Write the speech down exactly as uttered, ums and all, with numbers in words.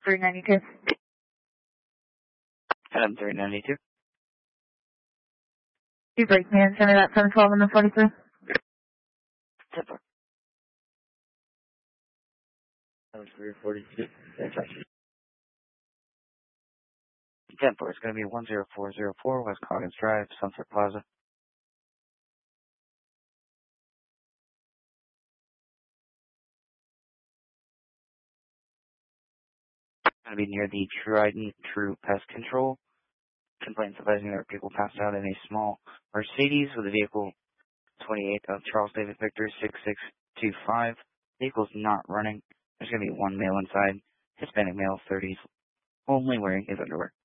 three ninety-two. Adam three ninety-two. You break me in center at seven twelve and then forty-three. Temper. That was three forty-two. Temper, it's going to be one zero four zero four West Coggins Drive, Sunset Plaza. Going to be near the Trident True Pest Control. Complaints advising there are people passed out in a small Mercedes with a vehicle twenty-eight of Charles David Victor six six two five. Vehicle's not running. There's going to be one male inside. Hispanic male, thirties, only wearing his underwear.